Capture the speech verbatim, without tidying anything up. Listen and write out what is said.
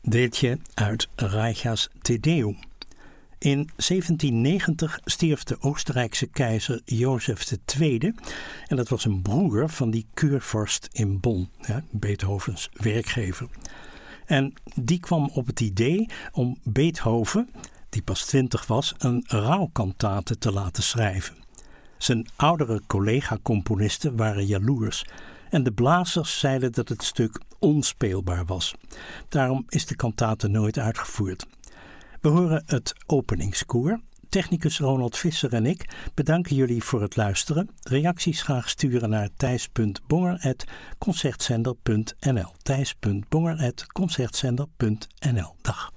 Deeltje uit Reichers Te Deum. In zeventiennegentig stierf de Oostenrijkse keizer Jozef de Tweede en dat was een broer van die keurvorst in Bonn, ja, Beethovens werkgever. En die kwam op het idee om Beethoven, die pas twintig was, een rouwkantate te laten schrijven. Zijn oudere collega-componisten waren jaloers en de blazers zeiden dat het stuk onspeelbaar was. Daarom is de kantate nooit uitgevoerd. We horen het openingskoor. Technicus Ronald Visser en ik bedanken jullie voor het luisteren. Reacties graag sturen naar thijs punt bonger apenstaartje concertzender punt n l. thijs punt bonger apenstaartje concertzender punt n l. Dag.